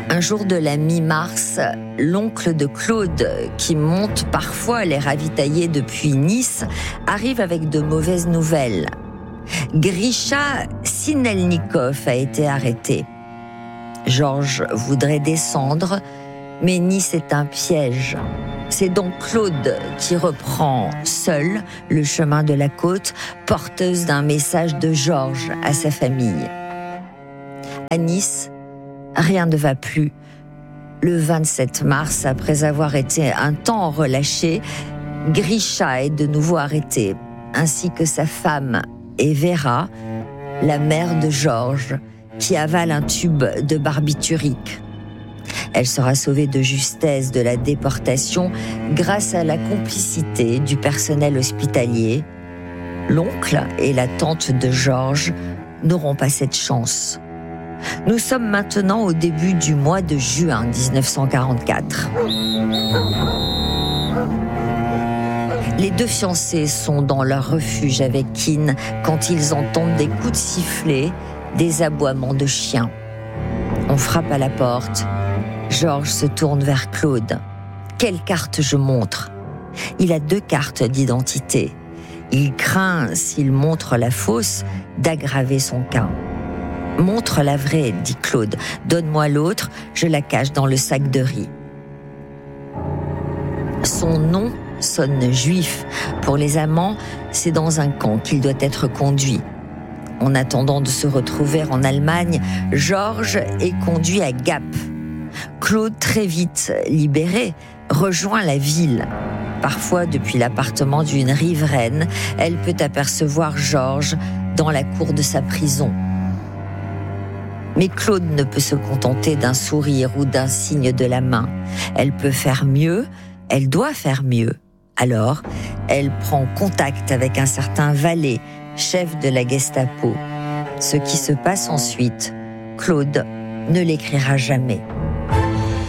Un jour de la mi-mars, l'oncle de Claude, qui monte parfois les ravitailler depuis Nice, arrive avec de mauvaises nouvelles. Grisha Sinelnikov a été arrêté. Georges voudrait descendre, mais Nice est un piège. C'est donc Claude qui reprend seul le chemin de la côte, porteuse d'un message de Georges à sa famille. À Nice, rien ne va plus. Le 27 mars, après avoir été un temps relâché, Grisha est de nouveau arrêté, ainsi que sa femme et Vera, la mère de Georges, qui avale un tube de barbiturique. Elle sera sauvée de justesse de la déportation grâce à la complicité du personnel hospitalier. L'oncle et la tante de Georges n'auront pas cette chance. Nous sommes maintenant au début du mois de juin 1944. Les deux fiancés sont dans leur refuge avec Keane quand ils entendent des coups de sifflet, des aboiements de chiens. On frappe à la porte. Georges se tourne vers Claude. Quelle carte je montre ? Il a 2 cartes d'identité. Il craint, s'il montre la fausse, d'aggraver son cas. Montre la vraie, dit Claude. Donne-moi l'autre, je la cache dans le sac de riz. Son nom sonne juif. Pour les amants, c'est dans un camp qu'il doit être conduit. En attendant de se retrouver en Allemagne, Georges est conduit à Gap. Claude, très vite libérée, rejoint la ville. Parfois, depuis l'appartement d'une riveraine, elle peut apercevoir Georges dans la cour de sa prison. Mais Claude ne peut se contenter d'un sourire ou d'un signe de la main. Elle peut faire mieux, elle doit faire mieux. Alors, elle prend contact avec un certain Vallée, chef de la Gestapo. Ce qui se passe ensuite, Claude ne l'écrira jamais.